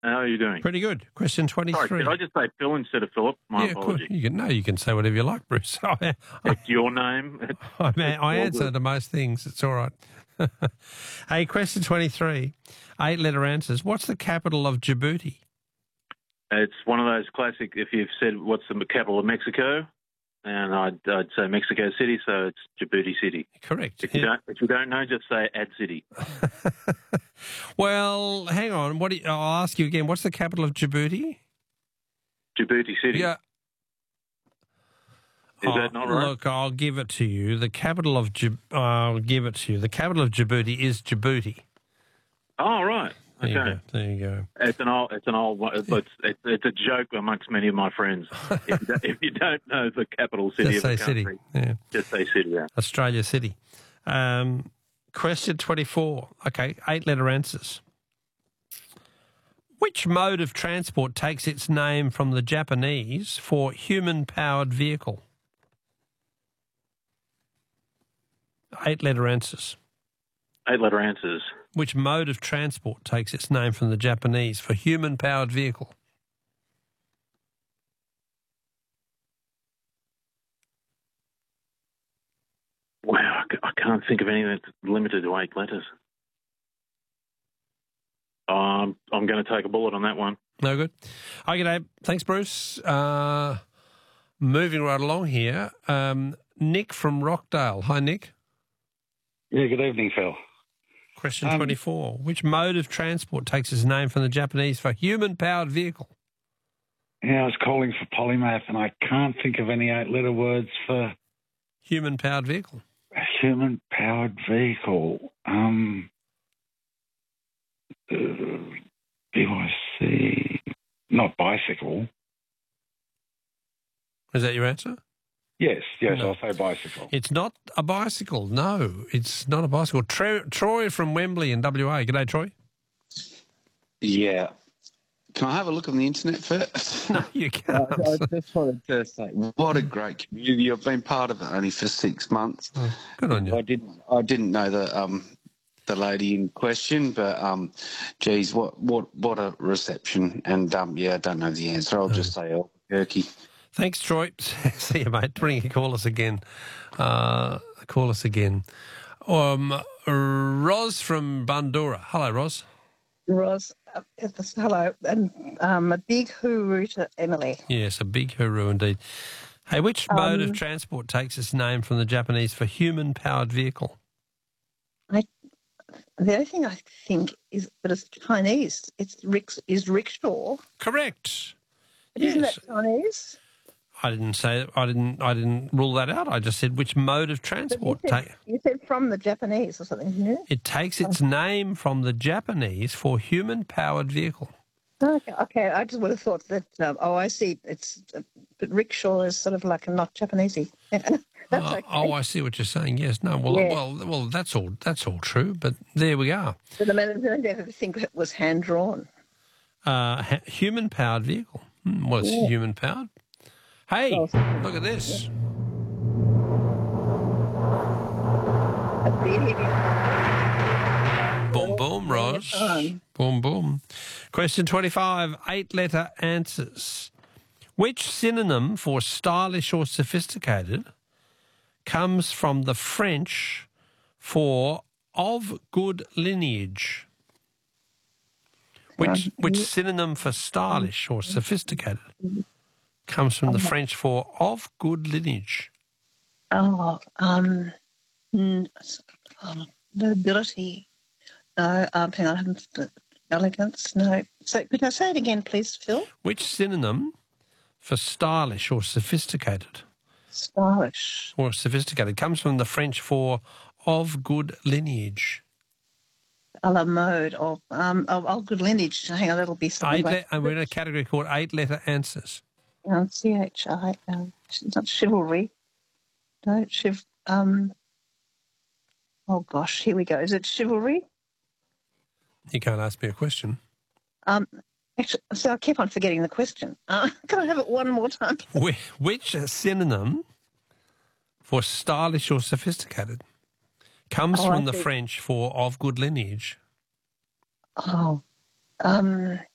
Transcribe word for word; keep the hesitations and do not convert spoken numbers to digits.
How are you doing? Pretty good. Question twenty-three. Sorry, did I just say Phil instead of Philip? My yeah, apology. You can, no, you can say whatever you like, Bruce. I, It's your name. It's, I, man, I all answer good. to most things. It's all right. Hey, question twenty-three. Eight-letter answers. What's the capital of Djibouti? It's one of those classic, if you've said what's the capital of Mexico, and I'd, I'd say Mexico City, so it's Djibouti City. Correct. If you, Yeah. don't, if you don't know, just say Ad City. Well, hang on. What do you, I'll ask you again. What's the capital of Djibouti? Djibouti City. Yeah. Is Oh, that not right? Look, I'll give it to you. The capital of Djib- I'll give it to you. The capital of Djibouti is Djibouti. Oh, right. There Okay. you go. There you go. It's an old, it's an old one. It's, it's, it's a joke amongst many of my friends. If you don't, if you don't know the capital city Just of the say country, city. Yeah. just say city. Yeah. Australia City. Um, question twenty-four. Okay, eight-letter answers. Which mode of transport takes its name from the Japanese for human-powered vehicle? Eight-letter answers. Eight-letter answers. Which mode of transport takes its name from the Japanese for human-powered vehicle? Wow, I ca- I can't think of anything that's limited to eight letters. Um, I'm going to take a bullet on that one. No good. Okay, Dave. Thanks, Bruce. Uh, moving right along here, um, Nick from Rockdale. Hi, Nick. Yeah, good evening, Phil. Question Um, twenty-four. Which mode of transport takes its name from the Japanese for human-powered vehicle? Yeah, I was calling for polymath, and I can't think of any eight-letter words for Human-powered vehicle. a human-powered vehicle. Um, uh, B Y C, not bicycle. Is that your answer? Yes, yes, No. I'll say bicycle. It's not a bicycle. No, it's not a bicycle. Tre- Troy from Wembley in W A. G'day, Troy. Yeah. Can I have a look on the internet first? No, you I, can't. I just wanted to say, what a great community. I've been part of it only for six months. Oh, good on you. I didn't I didn't know the um the lady in question, but um geez, what what what a reception. And um yeah, I don't know the answer. I'll just say Albuquerque. Thanks, Troy. See you, mate. Bring call us again. Uh, call us again. Um, Ros from Bandura. Hello, Ros. Ros, uh, it's- hello, and um, a big hooroo to Emily. Yes, a big hooroo indeed. Hey, which mode of Um, transport takes its name from the Japanese for human-powered vehicle? I, the only thing I think is, but it's Chinese. It's rick, is rickshaw. Correct. But Isn't Yes. that Chinese? I didn't say I didn't. I didn't rule that out. I just said which mode of But you transport. said, Ta- you said from the Japanese or something, didn't you? it takes its name from the Japanese for human-powered vehicle. Okay, okay. I just would have thought that. Um, oh, I see. It's uh, but rickshaw is sort of like a not Japanesey. That's oh, okay. oh, I see what you're saying. Yes. No. Well. Yeah. Well. Well. That's all. That's all true. But there we are. But I mean, I don't ever think it was hand drawn. Uh, ha- human-powered vehicle. Hmm, well, it's Yeah. human-powered. Hey, Well, look at this. Boom, boom, Ros. on. Boom, boom. Question twenty-five, eight-letter answers. Which synonym for stylish or sophisticated comes from the French for of good lineage? Which, which synonym for stylish or sophisticated comes from the French for of good lineage? Oh, um, mm, um, nobility. No, um, hang on, I haven't. Elegance. No. So, could I say it again, please, Phil? Which synonym for stylish or sophisticated Stylish. or sophisticated comes from the French for of good lineage? A la mode or um, of, of good lineage. Hang on, that'll be something Eight like le- and we're in a category called eight-letter answers. um, C H I. Um, it's not chivalry. No, chiv. Um. Oh gosh, here we go. Is it chivalry? You can't ask me a question. Um. Actually, so I keep on forgetting the question. Uh, can I have it one more time? Wh- Which synonym for stylish or sophisticated comes Oh, I from the see. French for of good lineage? Oh, um,